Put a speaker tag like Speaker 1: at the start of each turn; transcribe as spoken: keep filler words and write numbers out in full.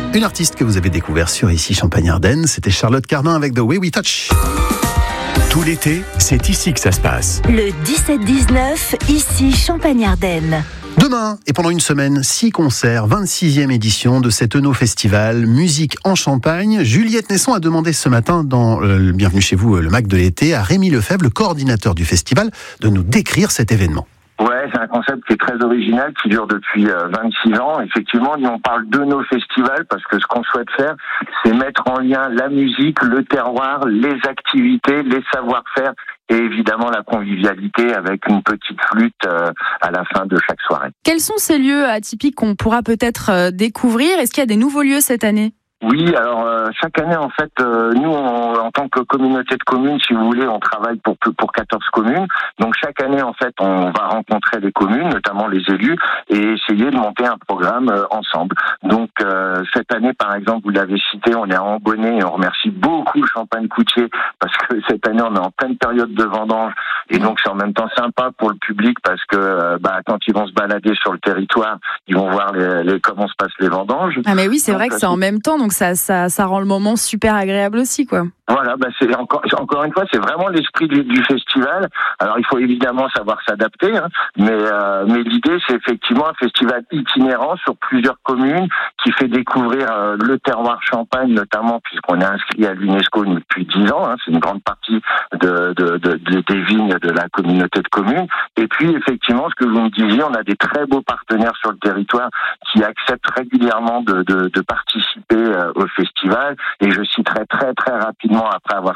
Speaker 1: Une artiste que vous avez découvert sur Ici Champagne-Ardenne, c'était Charlotte Cardin avec The Way We Touch.
Speaker 2: Tout l'été, c'est ici que ça se passe.
Speaker 3: Le dix-sept dix-neuf, Ici Champagne-Ardenne.
Speaker 1: Demain et pendant une semaine, six concerts, vingt-sixième édition de cet Euno Festival Musique en Champagne. Juliette Nesson a demandé ce matin dans euh, Bienvenue chez vous, le Mac de l'été, à Rémi Lefebvre, le coordinateur du festival, de nous décrire cet événement.
Speaker 4: Ouais, c'est un concept qui est très original, qui dure depuis euh, vingt-six ans. Effectivement, nous on parle de nos festivals parce que ce qu'on souhaite faire, c'est mettre en lien la musique, le terroir, les activités, les savoir-faire et évidemment la convivialité avec une petite flûte euh, à la fin de chaque soirée.
Speaker 5: Quels sont ces lieux atypiques qu'on pourra peut-être euh, découvrir ? Est-ce qu'il y a des nouveaux lieux cette année ?
Speaker 4: Oui, alors euh, chaque année en fait, euh, nous on, en tant que communauté de communes, si vous voulez, on travaille pour pour quatorze communes. Donc chaque année en fait, on va rencontrer les communes, notamment les élus, et essayer de monter un programme euh, ensemble. Donc euh, cette année, par exemple, vous l'avez cité, on est à Ambonnet et on remercie beaucoup Champagne-Coutier parce que cette année on est en pleine période de vendange et donc c'est en même temps sympa pour le public parce que euh, bah quand ils vont se balader sur le territoire, ils vont voir les, les comment se passent les vendanges.
Speaker 5: Ah mais oui, c'est donc, vrai que c'est, c'est en même temps. Donc ça, ça, ça rend le moment super agréable aussi, quoi.
Speaker 4: Voilà, bah c'est encore, encore une fois, c'est vraiment l'esprit du, du festival. Alors il faut évidemment savoir s'adapter, hein, mais euh, mais l'idée c'est effectivement un festival itinérant sur plusieurs communes qui fait découvrir euh, le terroir Champagne, notamment puisqu'on est inscrit à l'UNESCO depuis dix ans. Hein, c'est une grande partie de, de, de, de des vignes de la communauté de communes. Et puis effectivement, ce que vous me disiez, on a des très beaux partenaires sur le territoire qui acceptent régulièrement de, de, de participer euh, au festival. Et je citerai très très rapidement, après avoir